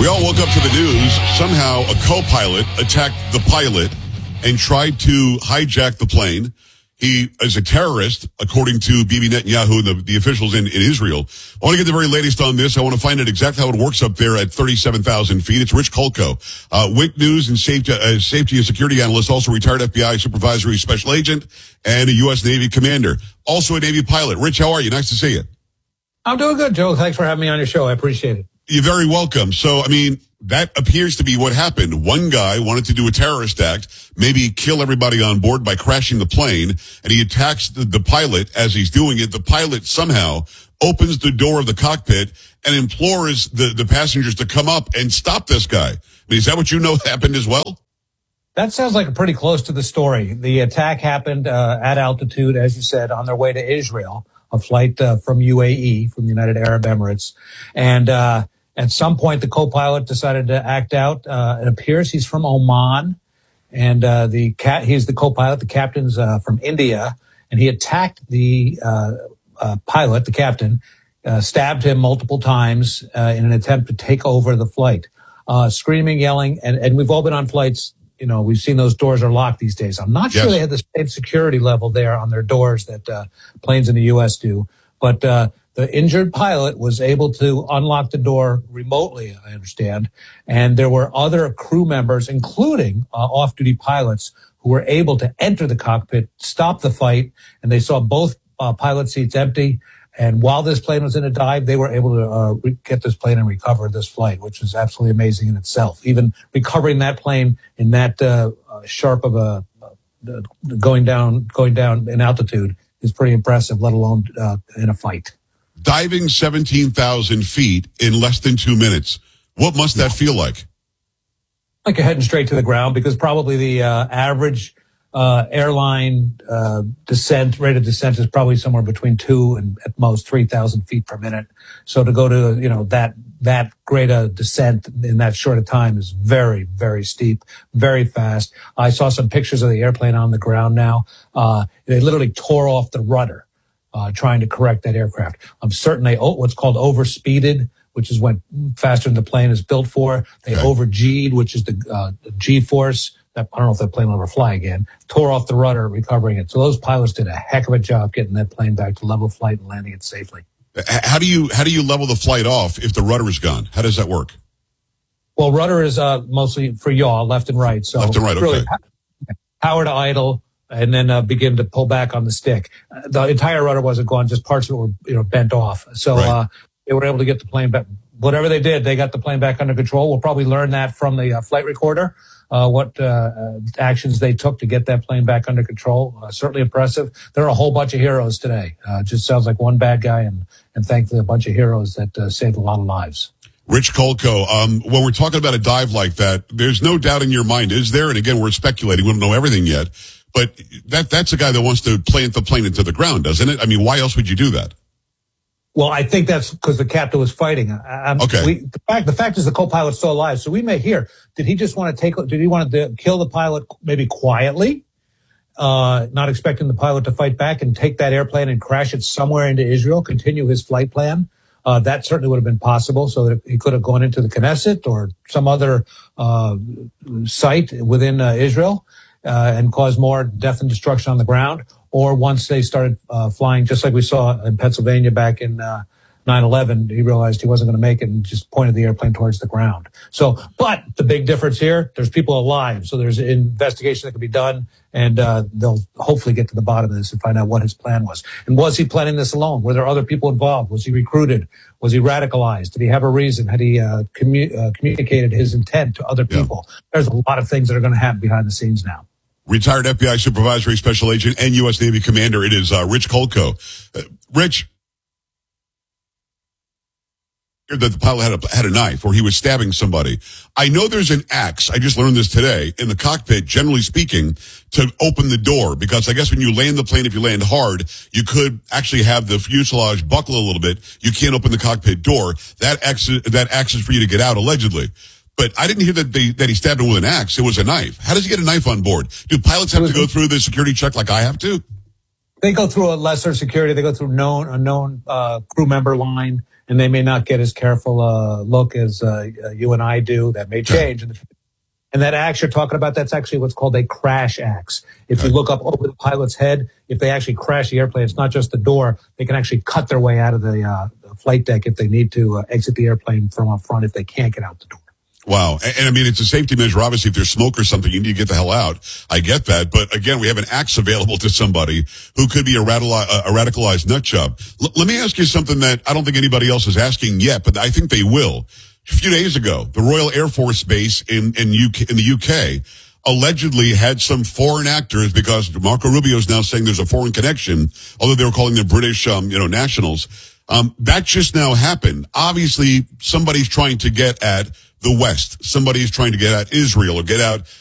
We all woke up to the news. Somehow a co-pilot attacked the pilot and tried to hijack the plane. He is a terrorist, according to Bibi Netanyahu and the officials in Israel. I want to get the very latest on this. I want to find out exactly how it works up there at 37,000 feet. It's Rich Kolko, WINK News and safety and security analyst, also retired FBI supervisory special agent and a U.S. Navy commander, also a Navy pilot. Rich, how are you? Nice to see you. I'm doing good, Joe. Thanks for having me on your show. I appreciate it. You're very welcome. So, I mean, that appears to be what happened. One guy wanted to do a terrorist act, maybe kill everybody on board by crashing the plane, and he attacks the pilot as he's doing it. The pilot somehow opens the door of the cockpit and implores the passengers to come up and stop this guy. I mean, is that what you know happened as well? That sounds like pretty close to the story. The attack happened at altitude, as you said, on their way to Israel, a flight from UAE, from the United Arab Emirates. And at some point, the co-pilot decided to act out. It appears he's from Oman, and he's the co-pilot. The captain's from India, and he attacked the pilot, the captain, stabbed him multiple times in an attempt to take over the flight, screaming, yelling. And we've all been on flights. You know, we've seen those doors are locked these days. I'm not sure they had the same security level there on their doors that planes in the U.S. do, but the injured pilot was able to unlock the door remotely, I understand. And there were other crew members, including off-duty pilots, who were able to enter the cockpit, stop the fight, and they saw both pilot seats empty. And while this plane was in a dive, they were able to get this plane and recover this flight, which is absolutely amazing in itself. Even recovering that plane in that sharp of a going down in altitude is pretty impressive, let alone in a fight. Diving 17,000 feet in less than 2 minutes. What must that feel like? Like you're heading straight to the ground, because probably the average airline rate of descent is probably somewhere between 2 and at most 3,000 feet per minute. So to go to, that great a descent in that short a time is very, very steep, very fast. I saw some pictures of the airplane on the ground now. They literally tore off the rudder. Trying to correct that aircraft. I'm certain they what's called overspeeded, which is when faster than the plane is built for. They over-G'd, which is the G-force. I don't know if that plane will ever fly again. Tore off the rudder, recovering it. So those pilots did a heck of a job getting that plane back to level flight and landing it safely. How do you level the flight off if the rudder is gone? How does that work? Well, rudder is mostly for yaw, left and right. So left and right, really, power to idle. And then begin to pull back on the stick. The entire rudder wasn't gone; just parts of it were, bent off. So they were able to get the plane back. Whatever they did, they got the plane back under control. We'll probably learn that from the flight recorder, what actions they took to get that plane back under control. Certainly impressive. There are a whole bunch of heroes today. Just sounds like one bad guy, and thankfully a bunch of heroes that saved a lot of lives. Rich Kolko, when we're talking about a dive like that, there's no doubt in your mind, is there? And again, we're speculating. We don't know everything yet. But that's a guy that wants to plant the plane into the ground, doesn't it? I mean, why else would you do that? Well, I think that's because the captain was fighting. Okay. The fact is the co-pilot's still alive. So we may hear, did he want to kill the pilot maybe quietly, not expecting the pilot to fight back and take that airplane and crash it somewhere into Israel, continue his flight plan? That certainly would have been possible, so that he could have gone into the Knesset or some other site within Israel. And cause more death and destruction on the ground, or once they started flying, just like we saw in Pennsylvania back in 9/11, he realized he wasn't going to make it and just pointed the airplane towards the ground. So, but the big difference here, there's people alive, so there's an investigation that can be done, and they'll hopefully get to the bottom of this and find out what his plan was. And was he planning this alone? Were there other people involved? Was he recruited? Was he radicalized? Did he have a reason? Had he communicated his intent to other people? Yeah. There's a lot of things that are going to happen behind the scenes now. Retired FBI supervisory special agent and U.S. Navy commander. It is Rich Kolko. Rich, that the pilot had a knife or he was stabbing somebody. I know there's an axe. I just learned this today in the cockpit, generally speaking, to open the door, because I guess when you land the plane, if you land hard, you could actually have the fuselage buckle a little bit. You can't open the cockpit door. That axe is for you to get out, allegedly. But I didn't hear that he stabbed him with an axe. It was a knife. How does he get a knife on board? Do pilots have to go through the security check like I have to? They go through a lesser security. They go through a known crew member line, and they may not get as careful a look as you and I do. That may change. And that axe you're talking about, that's actually what's called a crash axe. If you look up over the pilot's head, if they actually crash the airplane, it's not just the door. They can actually cut their way out of the flight deck if they need to exit the airplane from up front if they can't get out the door. Wow. And I mean, it's a safety measure. Obviously, if there's smoke or something, you need to get the hell out. I get that. But again, we have an axe available to somebody who could be a radicalized nut job. Let me ask you something that I don't think anybody else is asking yet, but I think they will. A few days ago, the Royal Air Force Base in the UK allegedly had some foreign actors, because Marco Rubio is now saying there's a foreign connection, although they were calling them British, nationals. That just now happened. Obviously, somebody's trying to get at the West. Somebody's trying to get at Israel or get out